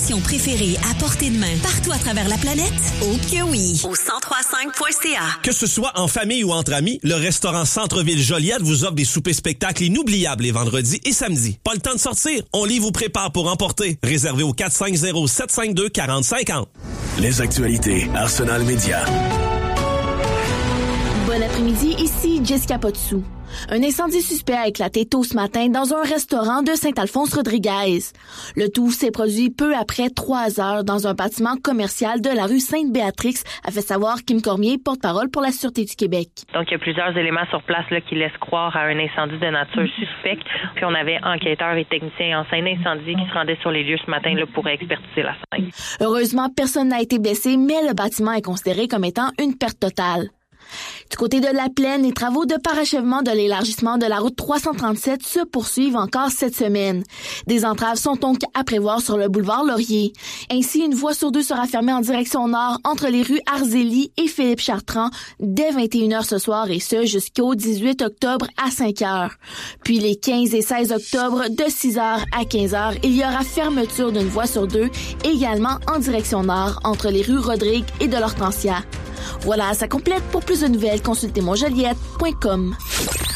destination préférée à portée de main partout à travers la planète? Oh que oui! Au 1035.ca. Que ce soit en famille ou entre amis, le restaurant Centre-Ville Joliette vous offre des soupers spectacles inoubliables les vendredis et samedis. Pas le temps de sortir? On vous prépare pour emporter. Réservé au 450-752-4050. Les actualités Arsenal Média. Bon après-midi, ici Jessica Potsou. Un incendie suspect a éclaté tôt ce matin dans un restaurant de Saint-Alphonse-Rodriguez. Le tout s'est produit peu après 3 heures dans un bâtiment commercial de la rue Sainte-Béatrix, a fait savoir Kim Cormier, porte-parole pour la Sûreté du Québec. Donc, il y a plusieurs éléments sur place là, qui laissent croire à un incendie de nature suspecte. Puis, on avait enquêteurs et techniciens en scène d'incendie qui se rendaient sur les lieux ce matin là, pour expertiser la scène. Heureusement, personne n'a été blessé, mais le bâtiment est considéré comme étant une perte totale. Du côté de la Plaine, les travaux de parachèvement de l'élargissement de la route 337 se poursuivent encore cette semaine. Des entraves sont donc à prévoir sur le boulevard Laurier. Ainsi, une voie sur 2 sera fermée en direction nord entre les rues Arzélie et Philippe-Chartrand dès 21h ce soir et ce jusqu'au 18 octobre à 5h. Puis les 15 et 16 octobre de 6h à 15h, il y aura fermeture d'une voie sur 2 également en direction nord entre les rues Rodrigue et de l'Hortensia. Voilà, ça complète. Pour plus de nouvelles, consultez monjoliette.com.